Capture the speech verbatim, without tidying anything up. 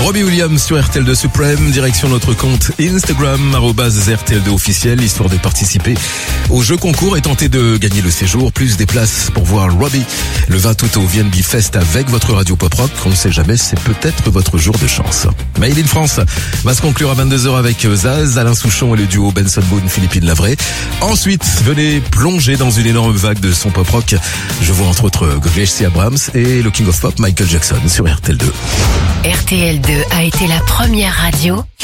Robbie Williams sur R T L deux Supreme, direction notre compte Instagram, arobase R T L deux officiel, histoire de participer au jeu concours et tenter de gagner le séjour, plus des places pour voir Robbie le vingt août au V N B Fest avec votre radio pop rock. On ne sait jamais, c'est peut-être votre jour de chance. Made in France va se conclure à vingt-deux heures avec Zaz, Alain Souchon et le duo Benson Boone, Philippine Lavray. Ensuite, venez plonger dans une énorme vague de son pop rock. Je vois entre autres Gracie Abrams et le King of Pop Michael Jackson sur R T L deux. R T L deux a été la première radio